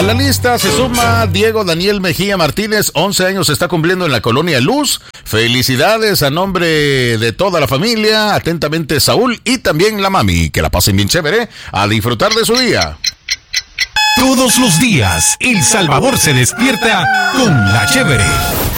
A la lista se suma Diego Daniel Mejía Martínez, 11 años está cumpliendo en la Colonia Luz. Felicidades a nombre de toda la familia. Atentamente Saúl y también la mami. Que la pasen bien chévere, a disfrutar de su día. Todos los días, El Salvador se despierta con La Chévere.